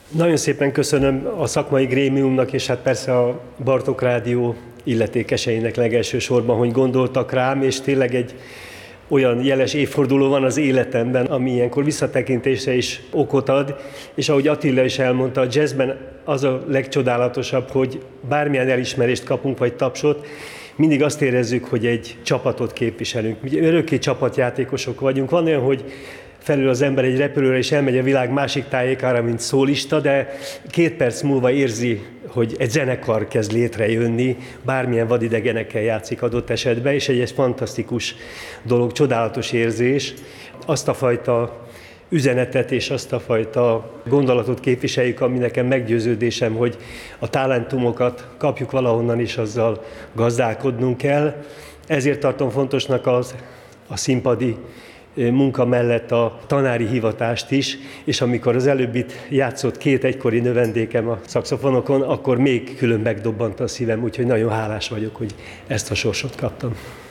Nagyon szépen köszönöm a szakmai grémiumnak, és hát persze a Bartók Rádió illetékeseinek legelső sorban, hogy gondoltak rám, és tényleg egy olyan jeles évforduló van az életemben, ami ilyenkor visszatekintésre is okot ad, és ahogy Attila is elmondta, a jazzben az a legcsodálatosabb, hogy bármilyen elismerést kapunk, vagy tapsot, mindig azt érezzük, hogy egy csapatot képviselünk. Ugye örökké csapatjátékosok vagyunk. Van olyan, hogy felül az ember egy repülőre, és elmegy a világ másik tájékára, mint szólista, de 2 perc múlva érzi, hogy egy zenekar kezd létrejönni, bármilyen vadidegenekkel játszik adott esetben, és egy fantasztikus dolog, csodálatos érzés. Azt a fajta üzenetet és azt a fajta gondolatot képviseljük, ami nekem meggyőződésem, hogy a talentumokat kapjuk valahonnan, és azzal gazdálkodnunk kell. Ezért tartom fontosnak a színpadi munka mellett a tanári hivatást is, és amikor az előbb itt játszott 2 egykori növendékem a szaxofonokon, akkor még külön megdobbant a szívem, úgyhogy nagyon hálás vagyok, hogy ezt a sorsot kaptam.